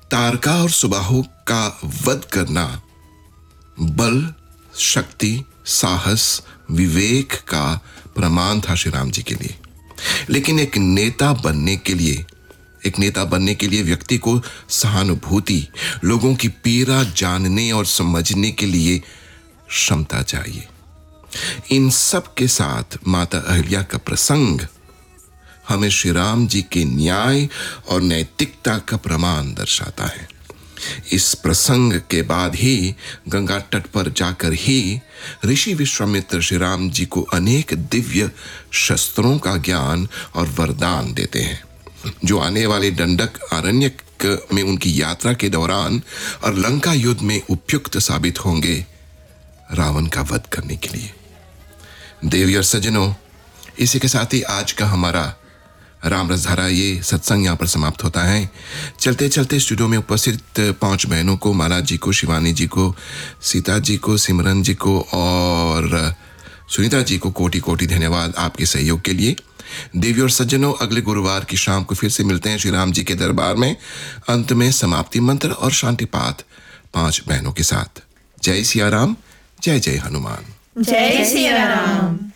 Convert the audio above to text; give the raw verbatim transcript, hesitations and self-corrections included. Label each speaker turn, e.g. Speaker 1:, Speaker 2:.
Speaker 1: तारका और सुबाहु का वध करना बल, शक्ति, साहस, विवेक का प्रमाण था श्री राम जी के लिए। लेकिन एक नेता बनने के लिए एक नेता बनने के लिए व्यक्ति को सहानुभूति, लोगों की पीड़ा जानने और समझने के लिए क्षमता चाहिए। इन सब के साथ माता अहिल्या का प्रसंग हमें श्री राम जी के न्याय और नैतिकता का प्रमाण दर्शाता है। इस प्रसंग के बाद ही गंगा तट पर जाकर ही ऋषि विश्वामित्र श्री राम जी को अनेक दिव्य शस्त्रों का ज्ञान और वरदान देते हैं, जो आने वाले दंडक अरण्यक में उनकी यात्रा के दौरान और लंका युद्ध में उपयुक्त साबित होंगे रावण का वध करने के लिए। देवी और सज्जनों, इसी के साथ ही आज का हमारा राम रसधारा ये सत्संग यहाँ पर समाप्त होता है। चलते चलते स्टूडियो में उपस्थित पांच बहनों को, माला जी को, शिवानी जी को, सीता जी को, सिमरन जी को और सुनीता जी को कोटि कोटि धन्यवाद आपके सहयोग के लिए। देवी और सज्जनों, अगले गुरुवार की शाम को फिर से मिलते हैं श्री राम जी के दरबार में, अंत में समाप्ति मंत्र और शांति पाठ पांच बहनों के साथ। जय सिया राम, जय जय हनुमान।
Speaker 2: जय सिया राम।